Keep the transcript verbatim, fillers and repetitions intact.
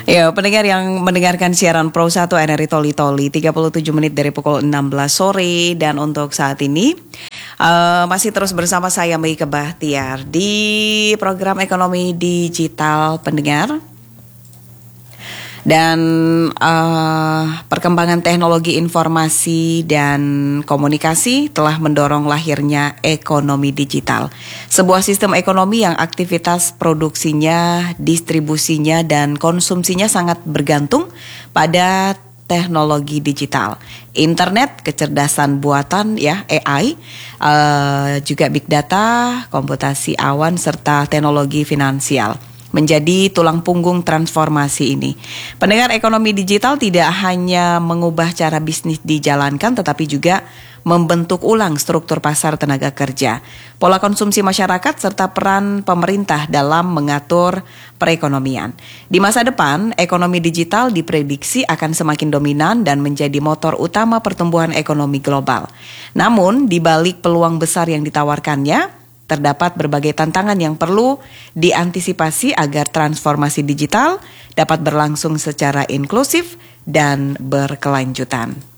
Ya, pendengar yang mendengarkan siaran Pro satu N R I Toli Toli tiga puluh tujuh menit dari pukul enam belas sore, dan untuk saat ini uh, masih terus bersama saya Meike Bahtiar di program Ekonomi Digital pendengar. Dan uh, perkembangan teknologi informasi dan komunikasi telah mendorong lahirnya ekonomi digital. Sebuah sistem ekonomi yang aktivitas produksinya, distribusinya, dan konsumsinya sangat bergantung pada teknologi digital, internet, kecerdasan buatan ya A I, uh, juga big data, komputasi awan, serta teknologi finansial menjadi tulang punggung transformasi ini. Pendengar, ekonomi digital tidak hanya mengubah cara bisnis dijalankan, tetapi juga membentuk ulang struktur pasar tenaga kerja, pola konsumsi masyarakat, serta peran pemerintah dalam mengatur perekonomian. Di masa depan, ekonomi digital diprediksi akan semakin dominan dan menjadi motor utama pertumbuhan ekonomi global. Namun, di balik peluang besar yang ditawarkannya, terdapat berbagai tantangan yang perlu diantisipasi agar transformasi digital dapat berlangsung secara inklusif dan berkelanjutan.